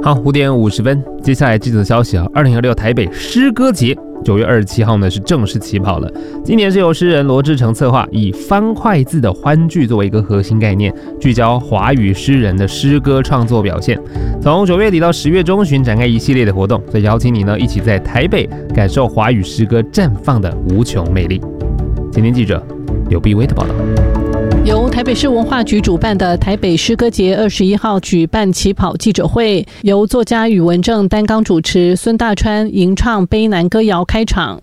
好，5点50分，接下来这则消息啊，2026台北诗歌节9月27号呢是正式起跑了。今年是由诗人罗志成策划，以方块字的欢聚作为一个核心概念，聚焦华语诗人的诗歌创作表现。从9月底到10月中旬展开一系列的活动，所以邀请你呢一起在台北感受华语诗歌绽放的无穷魅力。今天记者刘碧薇的报道。 由台北市文化局主办的台北诗歌节21号举办起跑记者会，由作家宇文正担纲主持，孙大川吟唱卑南歌谣开场。